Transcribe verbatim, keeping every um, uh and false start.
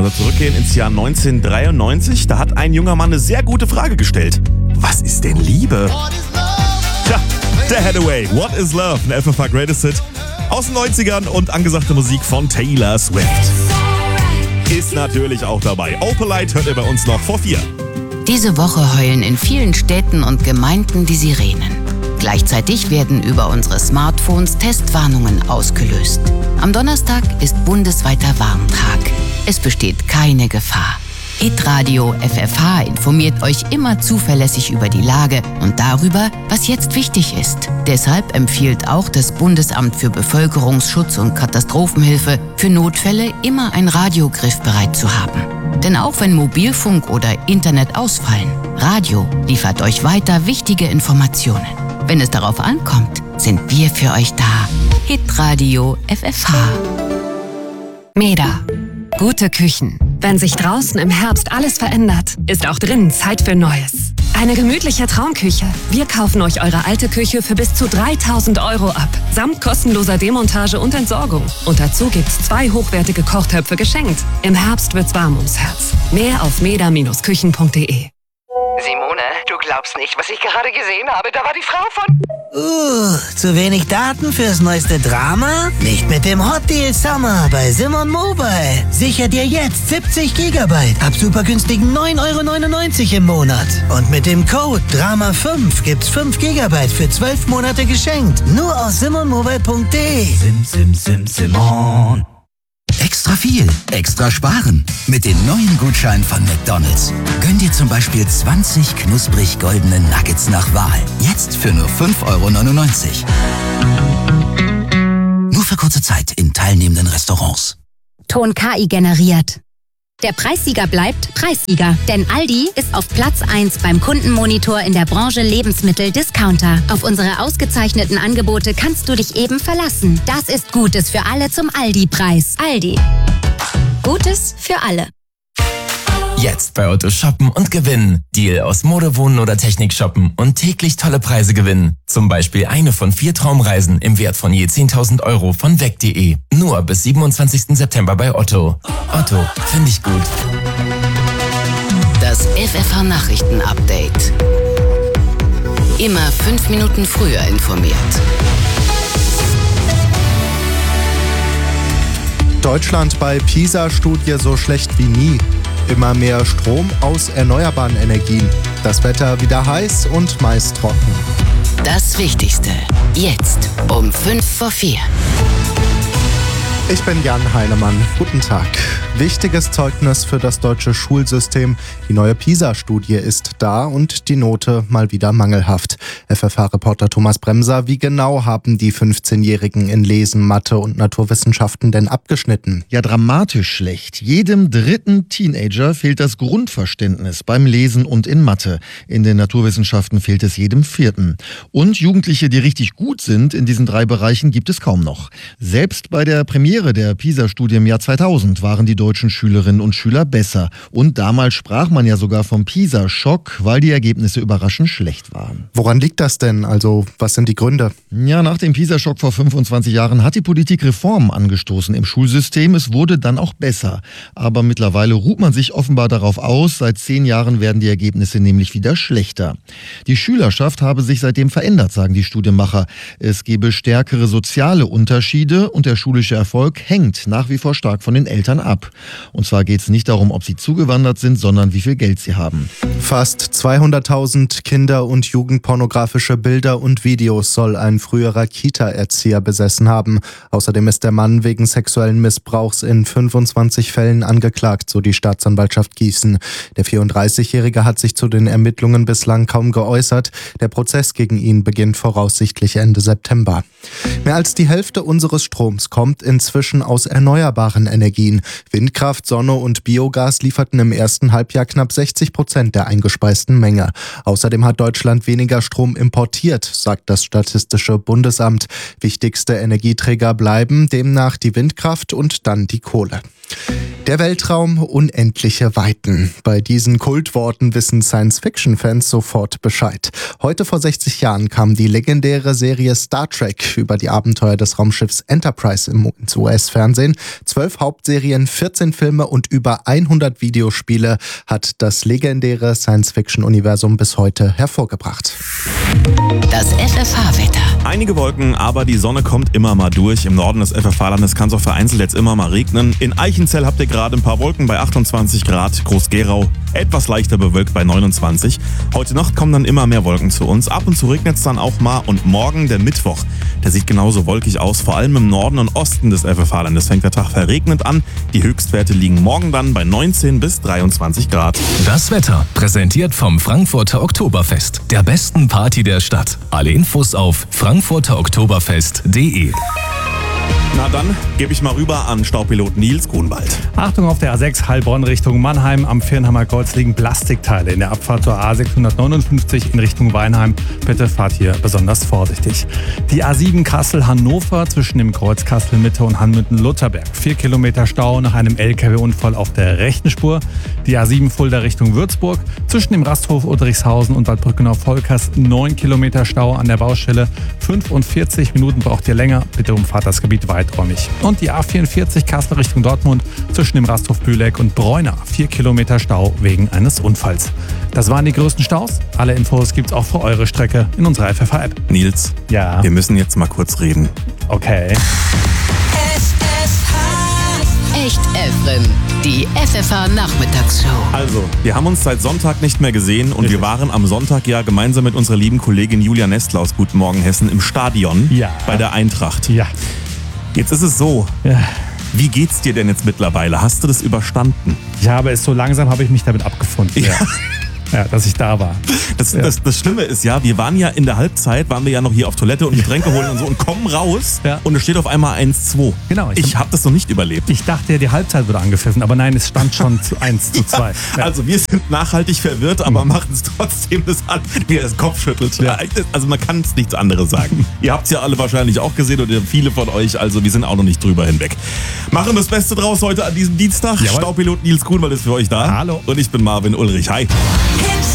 wir zurückgehen ins Jahr neunzehnhundertdreiundneunzig. Da hat ein junger Mann eine sehr gute Frage gestellt. Was ist denn Liebe? Tja, der Hathaway. What is Love? Ein F F H Greatest Hit aus den neunzigern und angesagte Musik von Taylor Swift. Ist natürlich auch dabei. Opalite hört ihr bei uns noch vor vier. Diese Woche heulen in vielen Städten und Gemeinden die Sirenen. Gleichzeitig werden über unsere Smartphones Testwarnungen ausgelöst. Am Donnerstag ist bundesweiter Warntag. Es besteht keine Gefahr. Hitradio F F H informiert euch immer zuverlässig über die Lage und darüber, was jetzt wichtig ist. Deshalb empfiehlt auch das Bundesamt für Bevölkerungsschutz und Katastrophenhilfe, für Notfälle immer ein Radio griffbereit zu haben. Denn auch wenn Mobilfunk oder Internet ausfallen, Radio liefert euch weiter wichtige Informationen. Wenn es darauf ankommt, sind wir für euch da. Hitradio F F H. Meda. Gute Küchen. Wenn sich draußen im Herbst alles verändert, ist auch drinnen Zeit für Neues. Eine gemütliche Traumküche. Wir kaufen euch eure alte Küche für bis zu dreitausend Euro ab. Samt kostenloser Demontage und Entsorgung. Und dazu gibt's zwei hochwertige Kochtöpfe geschenkt. Im Herbst wird's warm ums Herz. Mehr auf meda Bindestrich küchen punkt de. Simone, du glaubst nicht, was ich gerade gesehen habe. Da war die Frau von... Uh, zu wenig Daten fürs neueste Drama? Nicht mit dem Hot Deal Summer bei Simon Mobile. Sicher dir jetzt siebzig Gigabyte ab super günstigen neun Euro neunundneunzig im Monat. Und mit dem Code Drama fünf gibt's fünf Gigabyte für zwölf Monate geschenkt. Nur aus simon mobile punkt de. Sim, sim, sim, Simon. Extra viel, extra sparen. Mit dem neuen Gutschein von McDonald's. Gönn dir zum Beispiel zwanzig knusprig goldene Nuggets nach Wahl. Jetzt für nur fünf Euro neunundneunzig. Nur für kurze Zeit in teilnehmenden Restaurants. Ton K I generiert. Der Preissieger bleibt Preissieger, denn Aldi ist auf Platz eins beim Kundenmonitor in der Branche Lebensmittel-Discounter. Auf unsere ausgezeichneten Angebote kannst du dich eben verlassen. Das ist Gutes für alle zum Aldi-Preis. Aldi. Gutes für alle. Jetzt bei Otto shoppen und gewinnen. Deal aus Mode, Wohnen oder Technik shoppen und täglich tolle Preise gewinnen. Zum Beispiel eine von vier Traumreisen im Wert von je zehntausend Euro von weg punkt de. Nur bis siebenundzwanzigsten September bei Otto. Otto, finde ich gut. Das F F H Nachrichten-Update. Immer fünf Minuten früher informiert. Deutschland bei PISA-Studie so schlecht wie nie. Immer mehr Strom aus erneuerbaren Energien. Das Wetter wieder heiß und meist trocken. Das Wichtigste. Jetzt um fünf vor vier. Ich bin Jan Heinemann. Guten Tag. Wichtiges Zeugnis für das deutsche Schulsystem. Die neue PISA-Studie ist da und die Note mal wieder mangelhaft. F F H-Reporter Thomas Bremser, wie genau haben die fünfzehnjährigen in Lesen, Mathe und Naturwissenschaften denn abgeschnitten? Ja, dramatisch schlecht. Jedem dritten Teenager fehlt das Grundverständnis beim Lesen und in Mathe. In den Naturwissenschaften fehlt es jedem vierten. Und Jugendliche, die richtig gut sind in diesen drei Bereichen, gibt es kaum noch. Selbst bei der Premiere der PISA-Studie im Jahr zweitausend waren die deutschen Schülerinnen und Schüler besser. Und damals sprach man ja sogar vom PISA-Schock, weil die Ergebnisse überraschend schlecht waren. Woran liegt das denn? Also, was sind die Gründe? Ja, nach dem PISA-Schock vor fünfundzwanzig Jahren hat die Politik Reformen angestoßen im Schulsystem. Es wurde dann auch besser. Aber mittlerweile ruht man sich offenbar darauf aus. Seit zehn Jahren werden die Ergebnisse nämlich wieder schlechter. Die Schülerschaft habe sich seitdem verändert, sagen die Studienmacher. Es gebe stärkere soziale Unterschiede und der schulische Erfolg hängt nach wie vor stark von den Eltern ab. Und zwar geht es nicht darum, ob sie zugewandert sind, sondern wie viel Geld sie haben. Fast zweihunderttausend Kinder- und jugendpornografische Bilder und Videos soll ein früherer Kita-Erzieher besessen haben. Außerdem ist der Mann wegen sexuellen Missbrauchs in fünfundzwanzig Fällen angeklagt, so die Staatsanwaltschaft Gießen. Der vierunddreißigjährige hat sich zu den Ermittlungen bislang kaum geäußert. Der Prozess gegen ihn beginnt voraussichtlich Ende September. Mehr als die Hälfte unseres Stroms kommt inzwischen aus erneuerbaren Energien. Windkraft, Sonne und Biogas lieferten im ersten Halbjahr knapp sechzig Prozent der eingespeisten Menge. Außerdem hat Deutschland weniger Strom importiert, sagt das Statistische Bundesamt. Wichtigste Energieträger bleiben demnach die Windkraft und dann die Kohle. Der Weltraum, unendliche Weiten. Bei diesen Kultworten wissen Science-Fiction-Fans sofort Bescheid. Heute vor sechzig Jahren kam die legendäre Serie Star Trek über die Abenteuer des Raumschiffs Enterprise ins U S-Fernsehen. Zwölf Hauptserien, vierzehn Filme und über hundert Videospiele hat das legendäre Science-Fiction-Universum bis heute hervorgebracht. Das F F H-Wetter. Einige Wolken, aber die Sonne kommt immer mal durch. Im Norden des F F H-Landes kann es auch vereinzelt jetzt immer mal regnen. In Eichenzell habt ihr gerade ein paar Wolken bei achtundzwanzig Grad. Groß-Gerau etwas leichter bewölkt bei neunundzwanzig. Heute Nacht kommen dann immer mehr Wolken zu uns. Ab und zu regnet es dann auch mal. Und morgen, der Mittwoch, der sieht genauso wolkig aus. Vor allem im Norden und Osten des F F H-Landes fängt der Tag verregnet an. Die Höchstwerte liegen morgen dann bei neunzehn bis dreiundzwanzig Grad. Das Wetter präsentiert vom Frankfurter Oktoberfest, der besten Party der Stadt. Alle Infos auf frankfurter oktoberfest punkt de. Na dann gebe ich mal rüber an Staubpilot Nils Grunwald. Achtung auf der A sechs Heilbronn Richtung Mannheim. Am Firnheimer Kreuz liegen Plastikteile in der Abfahrt zur A sechshundertneunundfünfzig in Richtung Weinheim. Bitte fahrt hier besonders vorsichtig. Die A sieben Kassel-Hannover zwischen dem Kreuz Kassel-Mitte und Hanmünden-Lutherberg. Vier Kilometer Stau nach einem L K W-Unfall auf der rechten Spur. Die A sieben Fulda Richtung Würzburg zwischen dem Rasthof Udrichshausen und Bad Brückenau-Volkers. Neun Kilometer Stau an der Baustelle. fünfundvierzig Minuten braucht ihr länger. Bitte umfahrt das Gebiet weiträumig. Und die A vierundvierzig Kassel Richtung Dortmund zwischen dem Rasthof Bühleck und Bräuner. Vier Kilometer Stau wegen eines Unfalls. Das waren die größten Staus. Alle Infos gibt's auch für eure Strecke in unserer F F H-App. Nils, ja, wir müssen jetzt mal kurz reden. Okay. Echt Evren, die F F H-Nachmittagsshow. Also, wir haben uns seit Sonntag nicht mehr gesehen und wir waren am Sonntag ja gemeinsam mit unserer lieben Kollegin Julia Nestler aus Guten Morgen Hessen im Stadion ja. bei der Eintracht. Ja. Jetzt ist es so. Ja. Wie geht's dir denn jetzt mittlerweile? Hast du das überstanden? Ich habe es so langsam, habe ich mich damit abgefunden. Ja. Ja. Ja, dass ich da war. Das, ja. das, das Schlimme ist ja, wir waren ja in der Halbzeit, waren wir ja noch hier auf Toilette und Getränke holen und so und kommen raus ja. und es steht auf einmal eins zwei. Genau. Ich, ich habe das noch nicht überlebt. Ich dachte ja, die Halbzeit wurde angepfiffen, aber nein, es stand schon zu eins zu zwei. Ja, ja. Also wir sind nachhaltig verwirrt, aber mhm. machen es trotzdem, das an, wie er das Kopf schüttelt. Ja. Also man kann es nichts anderes sagen. Ihr habt es ja alle wahrscheinlich auch gesehen oder viele von euch, also wir sind auch noch nicht drüber hinweg. Machen wir das Beste draus heute an diesem Dienstag. Jawohl. Staubpilot Nils Grunwald ist für euch da. Hallo. Und ich bin Marvin Ulrich. Hi.